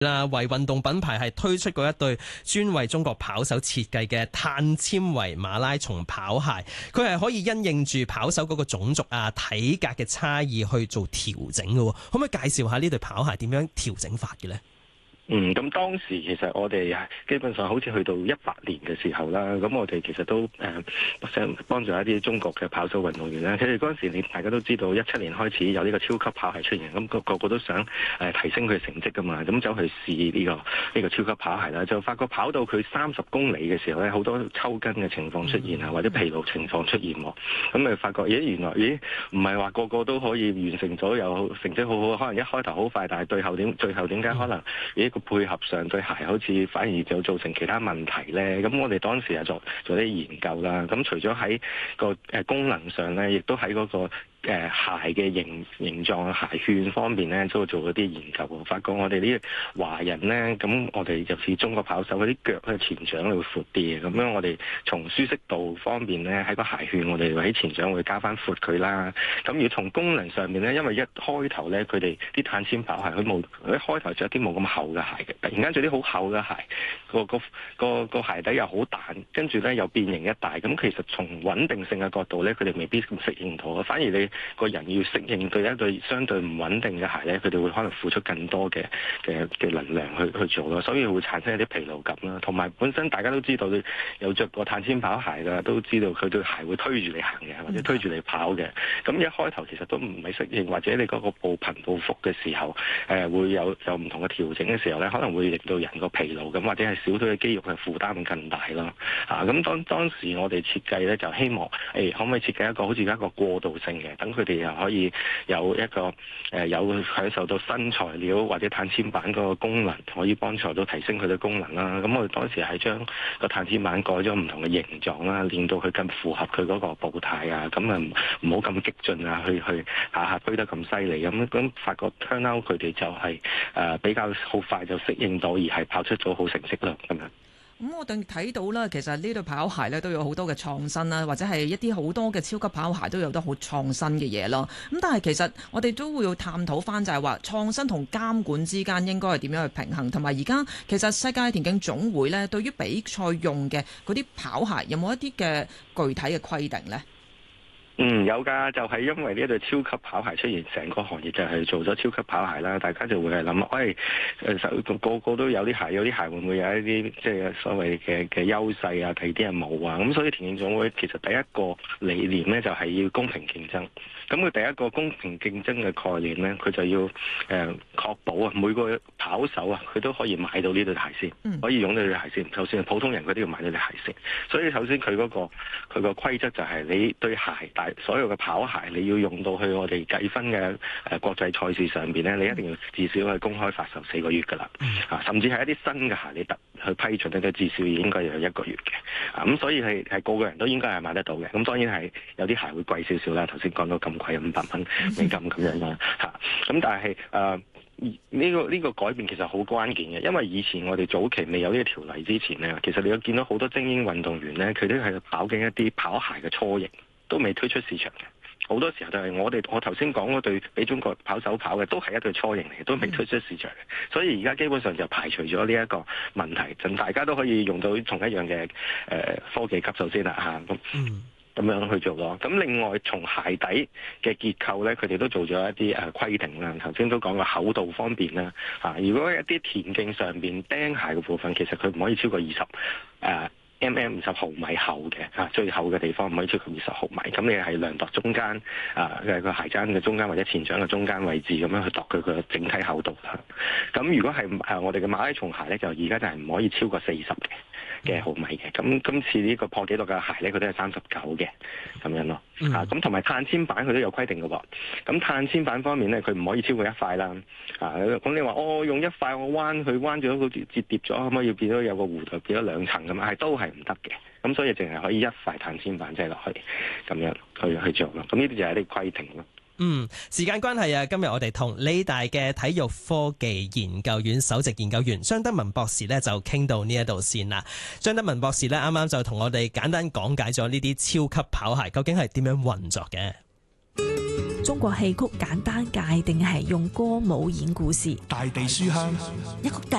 啦，為運動品牌係推出過一對專為中國跑手設計嘅碳纖維馬拉松跑鞋，佢係可以因應住跑手嗰個種族啊、體格嘅差異去做調整嘅，可唔可以介紹下呢對跑鞋點樣調整法嘅呢？ 咁當時其實我哋基本上好似去到18年嘅時候啦，咁我哋其實都想幫助一啲中國嘅跑手運動員啦。其實嗰陣時大家都知道17年開始有呢個超級跑鞋出現，咁個個都想提升佢嘅成績噶嘛，咁走去試呢個超級跑鞋啦，就發覺跑到佢30公里嘅時候咧，好多抽筋嘅情況出現啊，或者疲勞情況出現喎，咁咪發覺原來唔係話個個都可以完成咗有成績好好，可能一開頭好快，但係最後點解可能個配合上對鞋好似反而就造成其他問題咧？咁我哋當時做啲研究啦。咁除咗喺個功能上咧，亦都喺嗰個鞋嘅形狀、鞋圈方面咧，都做咗啲研究。發覺我哋呢華人咧，咁我哋就似中國跑手嗰啲腳嘅前掌會闊啲嘅。咁樣我哋從舒適度方面咧，喺個鞋圈我哋喺前掌會加翻闊佢啦。咁要從功能上面咧，因為一開頭咧，佢哋啲碳纖跑鞋佢一開頭着一啲冇咁厚嘅鞋嘅，突然間着啲好厚嘅鞋，個鞋底又好彈，跟住咧又變形一大。咁其實從穩定性嘅角度咧，佢哋未必咁適應到。反而你個人要適應對一對相對唔穩定嘅鞋咧，佢哋會可能付出更多嘅能量去做咯，所以會產生一啲疲勞感啦。同埋本身大家都知道，有着過碳纖跑鞋嘅都知道佢對鞋會推住你行嘅，或者推住你跑嘅。咁一開頭其實都唔係適應，或者你嗰個步頻步幅嘅時候，會有唔同嘅調整嘅時候咧，可能會令到人個疲勞咁，或者係小腿嘅肌肉嘅負擔更大咯。咁當時我哋設計咧就希望可唔可以設計一個好似一個過渡性嘅，等佢哋又可以有一個有享受到新材料或者碳纖板嗰個功能，可以幫助到提升佢嘅功能啦。咁我哋當時係將個碳纖板改咗唔同嘅形狀啦，令到佢更符合佢嗰個步態啊。咁唔好咁激進啊，去下下推得咁犀利咁發覺 turn out 佢哋就係比較好快就適應到，而係跑出咗好成績啦咁樣。 咁我哋睇到啦，其實呢對跑鞋咧都有好多嘅創新啦，或者係一啲好多嘅超級跑鞋都有得好創新嘅嘢咯。咁但係其實我哋都會要探討翻，就係話創新同監管之間應該係點樣去平衡，同埋而家其實世界田徑總會咧對於比賽用嘅嗰啲跑鞋有冇一啲嘅具體嘅規定呢？ 有㗎，就係因為呢一對超級跑鞋出現，成個行業就係做咗超級跑鞋啦。大家就會係諗，個個都有啲鞋，有啲鞋會唔會有一啲即係所謂嘅優勢啊？睇啲人冇啊。咁所以田徑總會其實第一個理念咧就係要公平競爭。咁佢第一個公平競爭嘅概念咧，佢就要確保啊每個跑手啊佢都可以買到呢對鞋先，可以用到呢對鞋先。就算係普通人佢都要買到對鞋先。所以首先佢個規則就係你對鞋所有嘅跑鞋你要用到去我哋計分嘅國際賽事上邊咧，你一定要至少去公開發售4個月㗎啦。甚至係一啲新嘅鞋你去批准咧，至少應該有1個月嘅。咁所以係個個人都應該係買得到嘅。咁當然係有啲鞋會貴少少啦。頭先講到咁貴500蚊美金咁樣啦。咁但係呢個改變其實好關鍵嘅，因為以前我哋早期未有呢個條例之前咧，其實你有見到好多精英運動員咧，佢都係跑緊一啲跑鞋嘅初型，都未推出市場嘅。好多時候就係我頭先講嗰對俾中國跑手跑嘅，都係一對初型嚟嘅，都未推出市場嘅。所以而家基本上就排除咗呢一個問題，就大家都可以用到同一樣嘅科技級數先啦嚇。咁樣去做咯。咁另外從鞋底嘅結構咧，佢哋都做咗一啲規定啦。頭先都講過厚度方面啦。如果一啲田徑上邊釘鞋嘅部分，其實佢唔可以超過2050毫米厚嘅，最厚嘅地方唔可以超過20毫米。咁你係量度中間個鞋踭嘅中間或者前掌嘅中間位置，咁樣去度佢個整體厚度啦。咁如果係我哋嘅馬拉松鞋咧，就而家就係唔可以超過40嘅毫米嘅。咁今次呢個破紀錄嘅鞋咧，佢都係39嘅咁樣咯。咁同埋碳纖板佢都有規定嘅喎。咁碳纖板方面咧，佢唔可以超過1塊啦。咁你話用1塊我彎咗個折疊咗，可唔可以變咗有個弧度變咗2層咁？都係唔得嘅。咁所以淨係可以1塊碳纖板擠落去，咁樣去做咯。咁呢啲就係一啲規定咯。 時間關係啊，今日我哋同理大嘅體育科技研究院首席研究員張德文博士呢就傾到呢一度先啦。張德文博士呢啱啱就同我哋簡單講解咗呢啲超級跑鞋究竟係點樣運作嘅。 中國戲曲簡單界定係用歌舞演故事。 大地書香， 一曲